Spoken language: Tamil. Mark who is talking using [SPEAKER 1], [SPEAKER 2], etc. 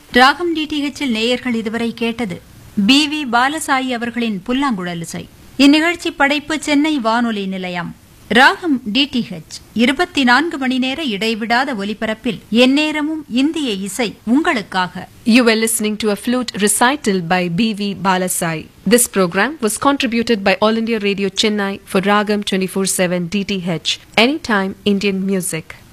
[SPEAKER 1] ராகம் டிடிஹெச்சில் நேயர்கள் இதுவரை கேட்டது பி.வி. பாலசாயி அவர்களின் புல்லாங்குழல் இசை. இந்நிகழ்ச்சி படைப்பு சென்னை வானொலி நிலையம். ராகம் டிடிஹெச் 24 மணி நேர இடைவிடாத ஒலிபரப்பில் எந்நேரமும் இந்திய இசை உங்களுக்காக.
[SPEAKER 2] You were listening to a flute recital by B.V. Balasai. This program was contributed by All India Radio Chennai for Ragam 24/7 DTH, Anytime Indian Music.